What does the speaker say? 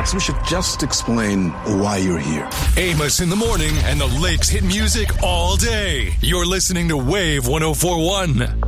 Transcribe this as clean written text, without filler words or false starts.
So we should just explain why you're here. Amos in the morning and the Lakes hit music all day. You're listening to Wave 104.1.